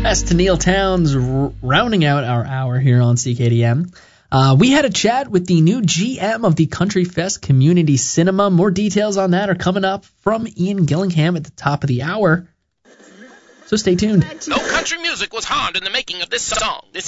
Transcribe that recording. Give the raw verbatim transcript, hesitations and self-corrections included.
West to Neil Towns, r- rounding out our hour here on C K D M. Uh, we had a chat with the new G M of the Country Fest Community Cinema. More details on that are coming up from Ian Gillingham at the top of the hour. So stay tuned. No country music was harmed in the making of this song. This